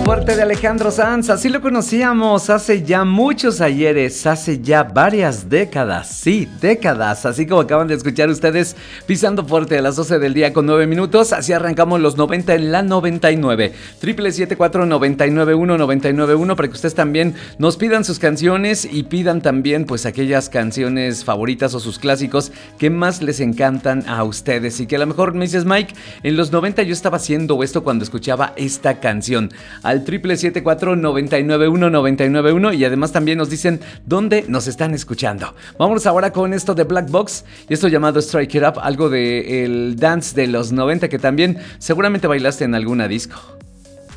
Fuerte de Alejandro Sanz, así lo conocíamos hace ya muchos ayeres, hace ya varias décadas, sí, décadas, así como acaban de escuchar ustedes, Pisando Fuerte a las 12 del día con 9 minutos, así arrancamos los 90 en la 99, 777-499-1991 para que ustedes también nos pidan sus canciones y pidan también pues aquellas canciones favoritas o sus clásicos que más les encantan a ustedes y que a lo mejor me dices, Mike, en los 90 yo estaba haciendo esto cuando escuchaba esta canción. Al 777-499-1991 y además también nos dicen dónde nos están escuchando. Vámonos ahora con esto de Black Box y esto llamado Strike It Up, algo del dance de los 90 que también seguramente bailaste en alguna disco.